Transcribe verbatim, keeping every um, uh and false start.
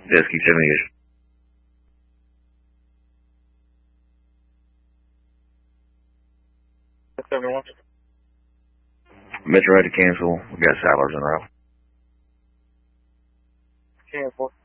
Desky seventy-ish. seventy-one. Metro had to cancel. We got Sadlers in route. Cancel.